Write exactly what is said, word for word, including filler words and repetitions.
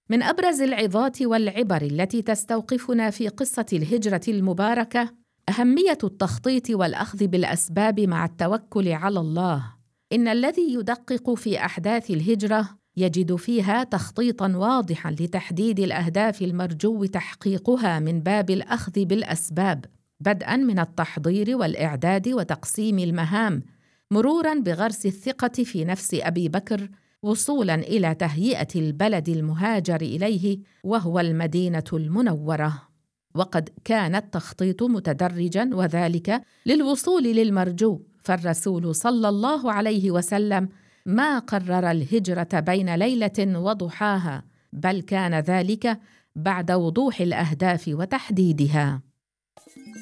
من أبرز العظات والعبر التي تستوقفنا في قصة الهجرة المباركة أهمية التخطيط والأخذ بالأسباب مع التوكل على الله. إن الذي يدقق في أحداث الهجرة يجد فيها تخطيطاً واضحاً لتحديد الأهداف المرجو تحقيقها من باب الأخذ بالأسباب، بدءاً من التحضير والإعداد وتقسيم المهام، مروراً بغرس الثقة في نفس أبي بكر، وصولاً إلى تهيئة البلد المهاجر إليه وهو المدينة المنورة. وقد كان التخطيط متدرجاً، وذلك للوصول للمرجو، فالرسول صلى الله عليه وسلم ما قرر الهجرة بين ليلة وضحاها، بل كان ذلك بعد وضوح الأهداف وتحديدها.